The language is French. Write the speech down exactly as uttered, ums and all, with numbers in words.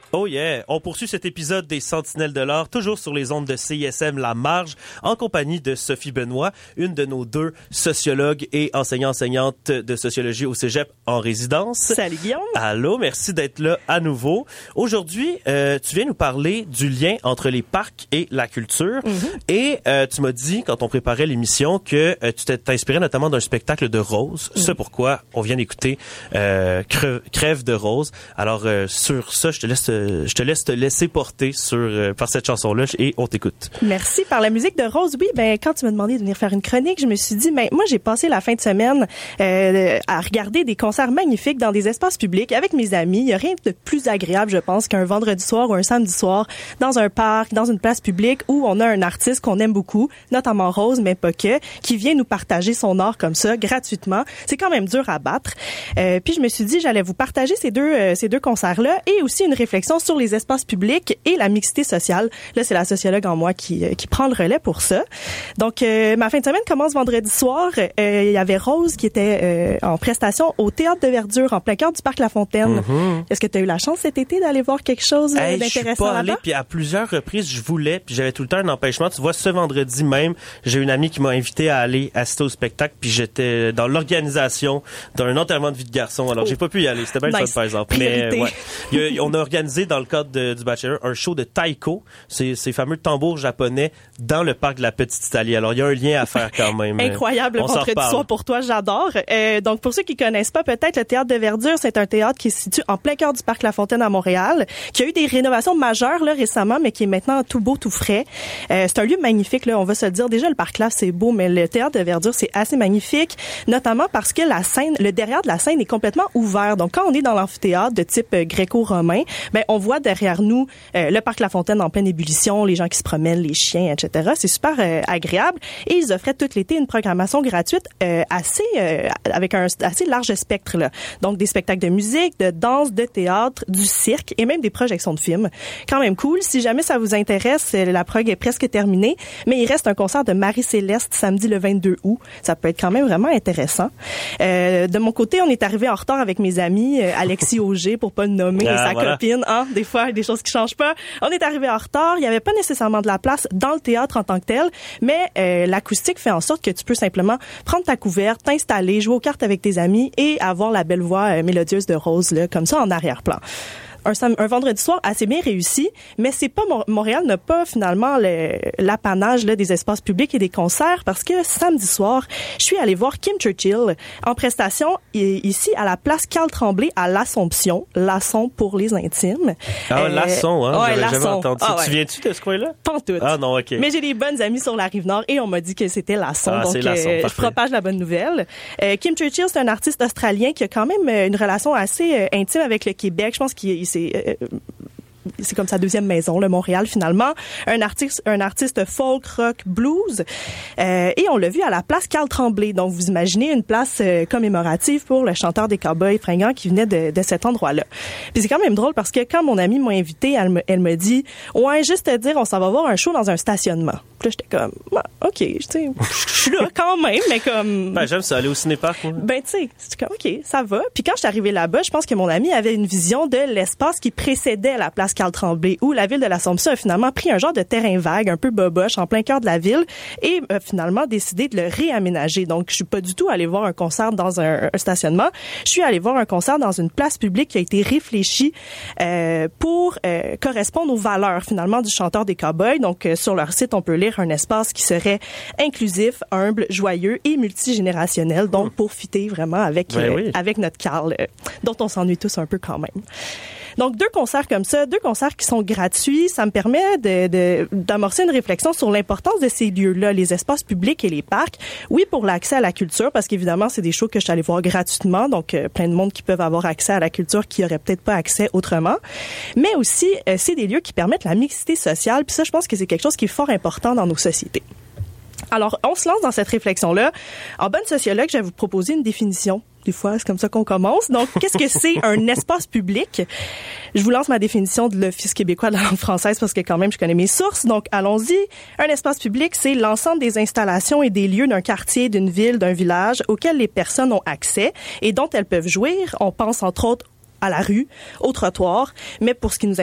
Oh yeah! On poursuit cet épisode des Sentinelles de l'Art, toujours sur les ondes de C I S M La Marge, en compagnie de Sophie Benoît, une de nos deux sociologues et enseignants-enseignantes de sociologie au Cégep en résidence. Salut Guillaume! Allô, merci d'être là à nouveau. Aujourd'hui, euh, tu viens nous parler du lien entre les parcs et la culture. Mm-hmm. Et euh, tu m'as dit, quand on préparait l'émission, que euh, tu t'es inspiré notamment d'un spectacle de Rose. Mm-hmm. C'est pourquoi on vient d'écouter euh, Crève, Crève de Rose. Alors, euh, sur ça, je te laisse... Je te laisse te laisser porter sur euh, par cette chanson-là et on t'écoute. Merci. Par la musique de Rose, oui, ben quand tu m'as demandé de venir faire une chronique, je me suis dit, ben moi j'ai passé la fin de semaine euh, à regarder des concerts magnifiques dans des espaces publics avec mes amis. Il y a rien de plus agréable, je pense, qu'un vendredi soir ou un samedi soir dans un parc, dans une place publique où on a un artiste qu'on aime beaucoup, notamment Rose, mais pas que, qui vient nous partager son art comme ça gratuitement. C'est quand même dur à battre. Euh, puis je me suis dit, j'allais vous partager ces deux euh, ces deux concerts-là et aussi une réflexion sur les espaces publics et la mixité sociale. Là, c'est la sociologue en moi qui euh, qui prend le relais pour ça. Donc, euh, ma fin de semaine commence vendredi soir. Euh, il y avait Rose qui était euh, en prestation au Théâtre de Verdure, en plein cœur du Parc La Fontaine. Mm-hmm. Est-ce que tu as eu la chance cet été d'aller voir quelque chose euh, hey, d'intéressant là-bas? Je suis pas allé, puis à plusieurs reprises, je voulais, puis j'avais tout le temps un empêchement. Tu vois, ce vendredi même, j'ai une amie qui m'a invité à aller assister au spectacle, puis j'étais dans l'organisation d'un enterrement de vie de garçon. Alors, oh. j'ai pas pu y aller. C'était bien nice. Le fun, par exemple. Priorité. Mais ouais, il y a, on a organisé dans le cadre de, du Bachelor un show de taiko, ces, ces fameux tambours japonais dans le parc de la Petite Italie. Alors il y a un lien à faire quand même. Incroyable, le vendredi soir pour toi, j'adore. Euh, donc pour ceux qui connaissent pas peut-être, le Théâtre de Verdure, c'est un théâtre qui se situe en plein cœur du parc La Fontaine à Montréal, qui a eu des rénovations majeures là récemment, mais qui est maintenant tout beau, tout frais. Euh, c'est un lieu magnifique là, on va se le dire. Déjà le parc là c'est beau, mais le Théâtre de Verdure c'est assez magnifique, notamment parce que la scène, le derrière de la scène est complètement ouvert. Donc quand on est dans l'amphithéâtre de type euh, gréco-romain, ben on voit derrière nous euh, le parc La Fontaine en pleine ébullition, les gens qui se promènent, les chiens, et cetera. C'est super euh, agréable et ils offraient tout l'été une programmation gratuite euh, assez euh, avec un assez large spectre là. Donc des spectacles de musique, de danse, de théâtre, du cirque et même des projections de films. Quand même cool. Si jamais ça vous intéresse, la prog est presque terminée, mais il reste un concert de Marie-Céleste samedi le vingt-deux août. Ça peut être quand même vraiment intéressant. Euh, de mon côté, on est arrivé en retard avec mes amis, euh, Alexis Auger pour pas le nommer, ah, et sa voilà. copine. Hein, des fois, des choses qui changent pas. On est arrivé en retard. Il y avait pas nécessairement de la place dans le théâtre en tant que tel, mais euh, l'acoustique fait en sorte que tu peux simplement prendre ta couverte, t'installer, jouer aux cartes avec tes amis et avoir la belle voix euh, mélodieuse de Rose là, comme ça en arrière-plan. Un, sam- un vendredi soir assez bien réussi, mais c'est pas Mon- Montréal n'a pas finalement le, l'apanage là, des espaces publics et des concerts parce que samedi soir, je suis allée voir Kim Churchill en prestation ici à la place Carl Tremblay à l'Assomption, Lasson pour les intimes. Ah, euh, Lasson, hein, ouais, j'avais Lasson. jamais entendu. Ah, ouais. Tu viens-tu de ce coin-là? Pas en tout. Ah non, ok. Mais j'ai des bonnes amies sur la Rive-Nord et on m'a dit que c'était Lasson, ah, donc c'est Lasson, euh, je propage la bonne nouvelle. Euh, Kim Churchill, c'est un artiste australien qui a quand même une relation assez euh, intime avec le Québec. Je pense qu'il s'est euh, c'est comme sa deuxième maison, le Montréal finalement. Un artiste, un artiste folk, rock, blues. Euh, et on l'a vu à la place Carl Tremblay. Donc vous imaginez une place euh, commémorative pour le chanteur des Cowboys fringants qui venait de, de cet endroit-là. Puis c'est quand même drôle parce que quand mon amie m'a invité, elle me, elle me dit ouais, juste te dire, on s'en va voir un show dans un stationnement. Puis là j'étais comme ah, ok, tu sais, je suis là quand même, mais comme. Ben j'aime ça aller au ciné-parc. Moi. Ben tu sais, c'est comme ok, ça va. Puis quand je suis arrivée là-bas, je pense que mon amie avait une vision de l'espace qui précédait la place Carl Tremblay, où la ville de l'Assomption a finalement pris un genre de terrain vague, un peu boboche, en plein cœur de la ville, et a finalement décidé de le réaménager. Donc, je suis pas du tout allée voir un concert dans un, un stationnement. Je suis allée voir un concert dans une place publique qui a été réfléchie euh, pour euh, correspondre aux valeurs, finalement, du chanteur des Cowboys. Donc, euh, sur leur site, on peut lire un espace qui serait inclusif, humble, joyeux et multigénérationnel. Donc, pour fitter vraiment avec, ben euh, oui. avec notre Carl, euh, dont on s'ennuie tous un peu quand même. Donc, deux concerts comme ça, deux concerts qui sont gratuits, ça me permet de, de, d'amorcer une réflexion sur l'importance de ces lieux-là, les espaces publics et les parcs. Oui, pour l'accès à la culture, parce qu'évidemment, c'est des shows que je suis allée voir gratuitement, donc euh, plein de monde qui peuvent avoir accès à la culture qui aurait peut-être pas accès autrement. Mais aussi, euh, c'est des lieux qui permettent la mixité sociale, puis ça, je pense que c'est quelque chose qui est fort important dans nos sociétés. Alors, on se lance dans cette réflexion-là. En bonne sociologue, je vais vous proposer une définition. Des fois, c'est comme ça qu'on commence. Donc, qu'est-ce que c'est un espace public? Je vous lance ma définition de l'Office québécois de la langue française parce que quand même, je connais mes sources. Donc, allons-y. Un espace public, c'est l'ensemble des installations et des lieux d'un quartier, d'une ville, d'un village auxquels les personnes ont accès et dont elles peuvent jouir. On pense entre autres à la rue, au trottoir, mais pour ce qui nous